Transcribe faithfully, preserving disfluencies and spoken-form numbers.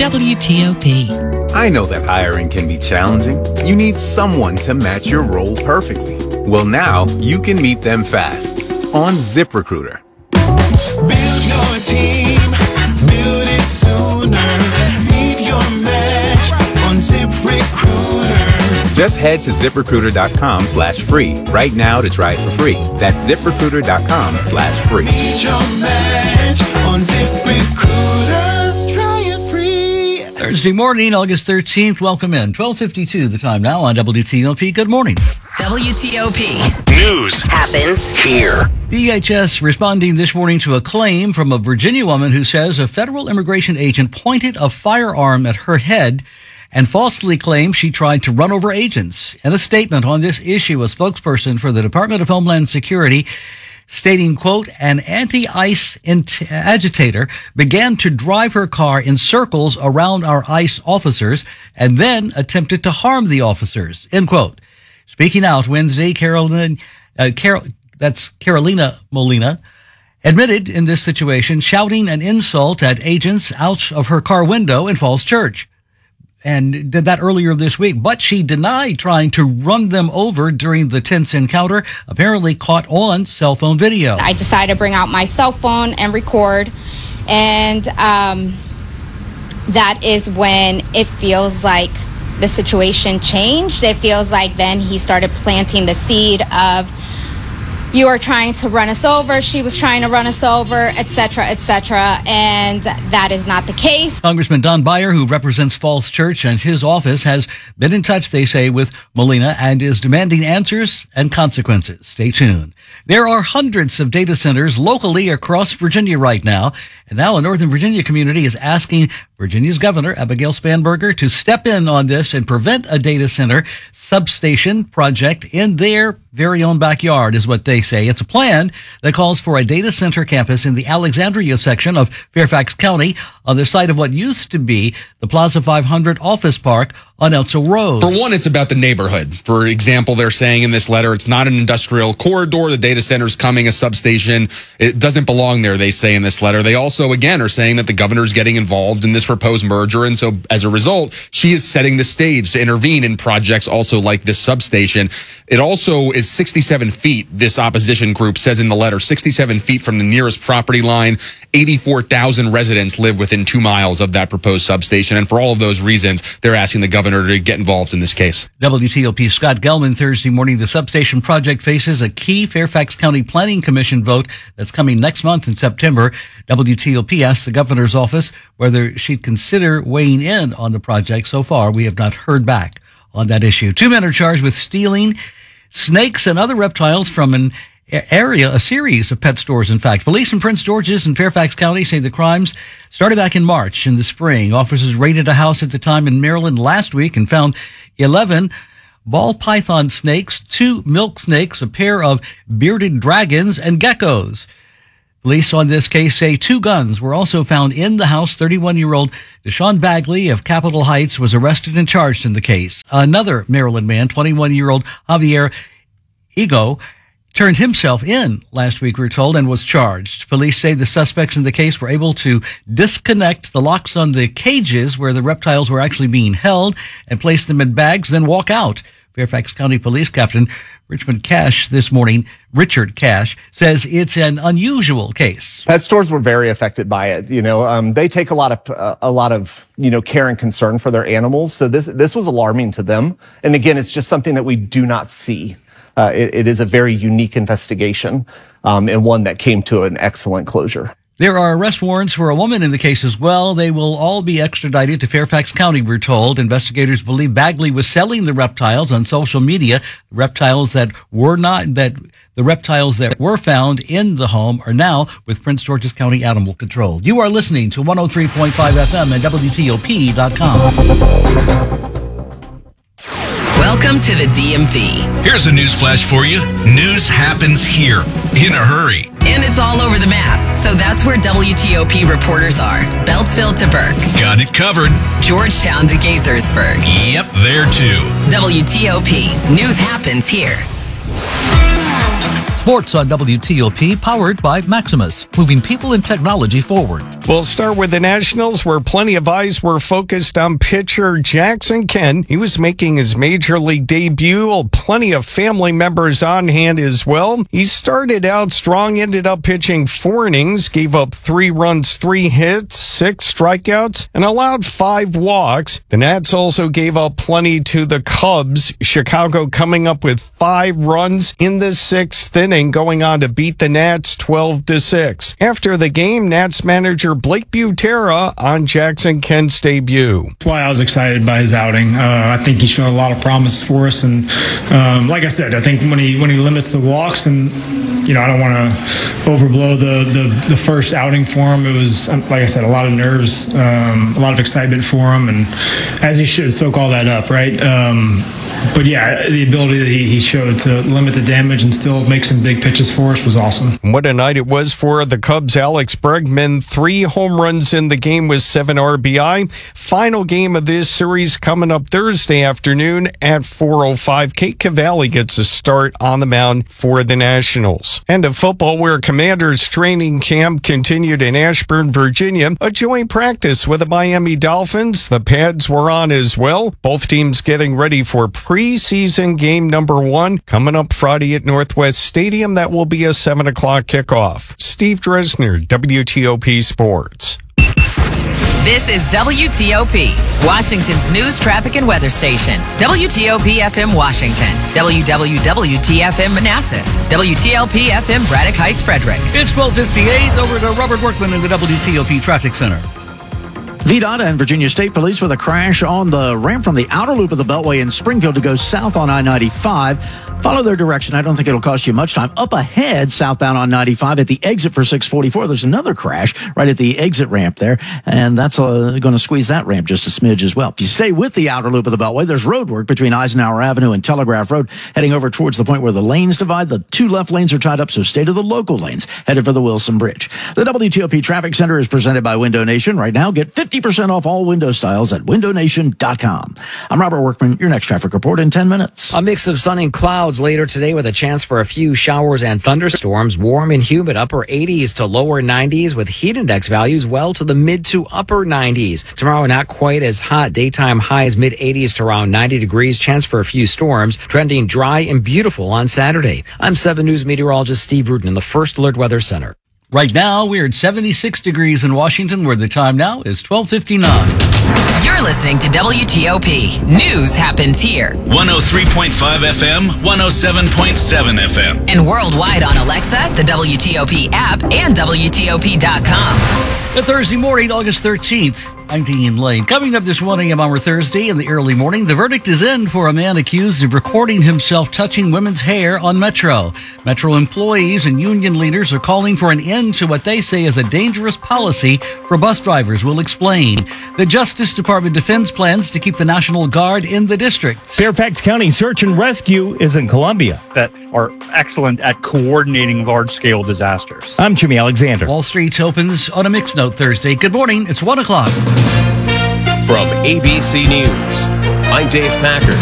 W T O P. I know that hiring can be challenging. You need someone to match your role perfectly. Well, now you can meet them fast on ZipRecruiter. Build your team, build it sooner. Meet your match on ZipRecruiter. Just head to ZipRecruiter.com slash free right now to try it for free. That's ZipRecruiter.com slash free. Meet your match on ZipRecruiter. Try it free. Thursday morning, August thirteenth. Welcome in. twelve fifty-two the time now on W T O P. Good morning. W T O P. News happens here. D H S responding this morning to a claim from a Virginia woman who says a federal immigration agent pointed a firearm at her head and falsely claimed she tried to run over agents. In a statement on this issue, a spokesperson for the Department of Homeland Security stating, quote, an anti-ICE int- agitator began to drive her car in circles around our ICE officers and then attempted to harm the officers, end quote. Speaking out Wednesday, Carolina, uh, Carol, that's Carolina Molina, admitted in this situation shouting an insult at agents out of her car window in Falls Church, and did that earlier this week. But she denied trying to run them over during the tense encounter, apparently caught on cell phone video. I decided to bring out my cell phone and record, and um, that is when it feels like the situation changed. It feels like then he started planting the seed of, you are trying to run us over, she was trying to run us over, et cetera, et cetera, and that is not the case. Congressman Don Beyer, who represents Falls Church, and his office has been in touch, they say, with Molina and is demanding answers and consequences. Stay tuned. There are hundreds of data centers locally across Virginia right now, and now a Northern Virginia community is asking Virginia's Governor, Abigail Spanberger, to step in on this and prevent a data center substation project in their very own backyard, is what they say. It's a plan that calls for a data center campus in the Alexandria section of Fairfax County on the site of what used to be the Plaza five hundred office park on Elso Road. For one, it's about the neighborhood. For example, they're saying in this letter, it's not an industrial corridor. The data center's coming, a substation. It doesn't belong there, they say in this letter. They also, again, are saying that the governor's getting involved in this proposed merger. And so as a result, she is setting the stage to intervene in projects also like this substation. It also is sixty-seven feet, this opposition group says in the letter, sixty-seven feet from the nearest property line. eighty-four thousand residents live within two miles of that proposed substation. And for all of those reasons, they're asking the governor to get involved in this case. W T O P Scott Gelman Thursday morning. The substation project faces a key Fairfax County Planning Commission vote that's coming next month in September. W T O P asked the governor's office whether she'd consider weighing in on the project. So far, we have not heard back on that issue. Two men are charged with stealing snakes and other reptiles from an area, a series of pet stores, in fact. Police in Prince George's and Fairfax County say the crimes started back in March in the spring. Officers raided a house at the time in Maryland last week and found eleven ball python snakes, two milk snakes, a pair of bearded dragons, and geckos. Police on this case say two guns were also found in the house. thirty-one-year-old Deshaun Bagley of Capitol Heights was arrested and charged in the case. Another Maryland man, twenty-one-year-old Javier Ego, turned himself in last week, we're told, and was charged. Police say the suspects in the case were able to disconnect the locks on the cages where the reptiles were actually being held and place them in bags, then walk out. Fairfax County Police Captain Richmond Cash this morning, Richard Cash, says it's an unusual case. Pet stores were very affected by it. You know, um, they take a lot of uh, a lot of you know care and concern for their animals. So this this was alarming to them. And again, it's just something that we do not see. Uh, it, it is a very unique investigation, um, and one that came to an excellent closure. There are arrest warrants for a woman in the case as well. They will all be extradited to Fairfax County, we're told. Investigators believe Bagley was selling the reptiles on social media. Reptiles that were not, that the reptiles that were found in the home are now with Prince George's County Animal Control. You are listening to one oh three point five F M and W T O P dot com. Welcome to the D M V. Here's a news flash for you. News happens here in a hurry. And it's all over the map. So that's where W T O P reporters are. Beltsville to Burke. Got it covered. Georgetown to Gaithersburg. Yep, there too. W T O P. News happens here. Sports on W T O P, powered by Maximus, moving people and technology forward. We'll start with the Nationals, where plenty of eyes were focused on pitcher Jackson Kent. He was making his major league debut. Plenty of family members on hand as well. He started out strong, ended up pitching four innings, gave up three runs, three hits, six strikeouts, and allowed five walks. The Nats also gave up plenty to the Cubs. Chicago coming up with five runs in the sixth inning, going on to beat the Nats twelve to six. After the game, Nats manager Blake Butera on Jackson Kent's debut. That's why I was excited by his outing. Uh, I think he showed a lot of promise for us, and um, like I said, I think when he when he limits the walks, and you know, I don't want to overblow the, the the first outing for him. It was, like I said, a lot of nerves, um, a lot of excitement for him, and as he should soak all that up, right? Um, But yeah, the ability that he, he showed to limit the damage and still make some big pitches for us was awesome. What a night it was for the Cubs. Alex Bregman, three home runs in the game with seven R B I. Final game of this series coming up Thursday afternoon at four oh five. Kate Cavalli gets a start on the mound for the Nationals. And of football, where Commanders training camp continued in Ashburn, Virginia. A joint practice with the Miami Dolphins. The pads were on as well. Both teams getting ready for preseason game number one coming up Friday at Northwest Stadium. That will be a seven o'clock kickoff. Steve Dresner, W T O P Sports. This is W T O P, Washington's news, traffic, and weather station. W T O P F M Washington, W W W T F M Manassas, W T L P F M Braddock Heights, Frederick. It's twelve fifty-eight. Over to Robert Workman in the W T O P Traffic Center. V DOT and Virginia State Police with a crash on the ramp from the outer loop of the Beltway in Springfield to go south on I ninety-five. Follow their direction. I don't think it'll cost you much time. Up ahead, southbound on ninety-five at the exit for six forty-four, there's another crash right at the exit ramp there, and that's uh, going to squeeze that ramp just a smidge as well. If you stay with the outer loop of the Beltway, there's road work between Eisenhower Avenue and Telegraph Road, heading over towards the point where the lanes divide. The two left lanes are tied up, so stay to the local lanes, headed for the Wilson Bridge. The W T O P Traffic Center is presented by Window Nation. Right now, get fifty percent off all window styles at window nation dot com. I'm Robert Workman. Your next traffic report in ten minutes. A mix of sun and clouds later today with a chance for a few showers and thunderstorms. Warm and humid, upper eighties to lower nineties, with heat index values well to the mid to upper nineties. Tomorrow, not quite as hot. Daytime highs mid eighties to around ninety degrees. Chance for a few storms. Trending dry and beautiful on Saturday. I'm seven News meteorologist Steve Rudin in the First Alert Weather Center. Right now, we're at seventy-six degrees in Washington, where the time now is twelve fifty-nine. You're listening to W T O P. News happens here. one oh three point five F M, one oh seven point seven F M. And worldwide on Alexa, the W T O P app, and W T O P dot com. The Thursday morning, August thirteenth. I'm Dean Lane. Coming up this one a.m. on our Thursday in the early morning, the verdict is in for a man accused of recording himself touching women's hair on Metro. Metro employees and union leaders are calling for an end to what they say is a dangerous policy for bus drivers. We'll explain. The Justice Department defends plans to keep the National Guard in the district. Fairfax County Search and Rescue is in Columbia. That are excellent at coordinating large-scale disasters. I'm Jimmy Alexander. Wall Street opens on a mixed note Thursday. Good morning. It's one o'clock. From A B C News, I'm Dave Packard.